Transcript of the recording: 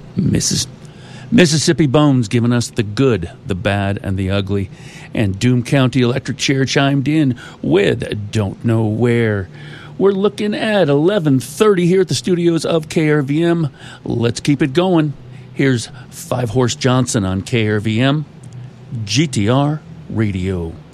Mississippi Bones giving us the good, the bad, and the ugly. And Doom County Electric Chair chimed in with Don't Know Where. We're looking at 11:30 here at the studios of KRVM. Let's keep it going. Here's Five Horse Johnson on KRVM, GTR Radio.